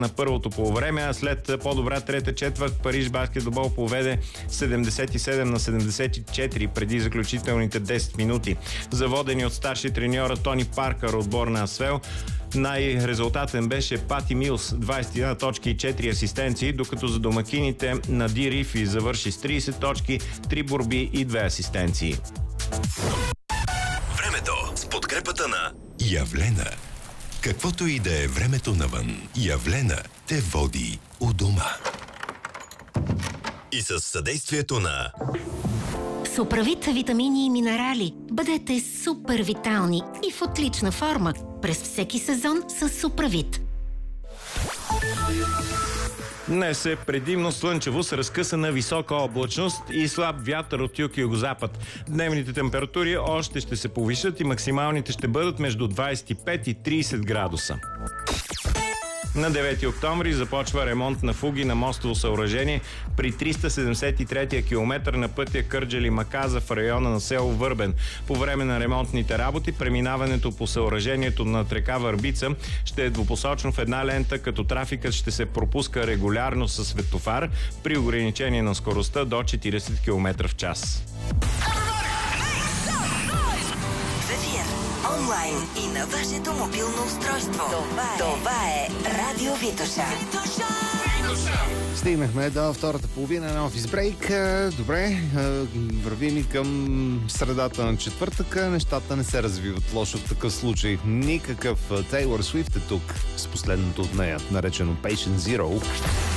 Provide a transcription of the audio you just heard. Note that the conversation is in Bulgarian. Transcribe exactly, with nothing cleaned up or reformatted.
на първото полувреме, а след по-добра трета четвърт Париж Баскетбол поведе седемдесет и седем на седемдесет и четири преди заключителните десет минути. Заводени от старши треньора Тони Паркър, отбор на Асвел, най-резултатен беше Пати Милс, двадесет и една точки и четири асистенции, докато за домакините Нади Рифи завърши с тридесет точки, три борби и две асистенции. Времето с подкрепата на Явлена. Каквото и да е времето навън, Явлена те води у дома. И със съдействието на Суправит витамини и минерали. Бъдете супер витални и в отлична форма през всеки сезон с Суправит. Днес е предимно слънчево с разкъсана висока облачност и слаб вятър от юг и югозапад. Дневните температури още ще се повишат и максималните ще бъдат между двадесет и пет и тридесет градуса. На девети октомври започва ремонт на фуги на мостово съоръжение при триста седемдесет и третия километър на пътя Кърджали-Маказа в района на село Върбен. По време на ремонтните работи преминаването по съоръжението над река Върбица ще е двупосочно в една лента, като трафикът ще се пропуска регулярно със светофар при ограничение на скоростта до четиридесет километра в час. Онлайн и на вашето мобилно устройство. Това е, Това е Радио Витоша. Стигнахме до втората половина на офис брейк. Добре, вървим и към средата на четвъртъка. Нещата не се развиват лошо в такъв случай. Никакъв. Тейлор Свифт е тук с последното от нея, наречено Patient Zero.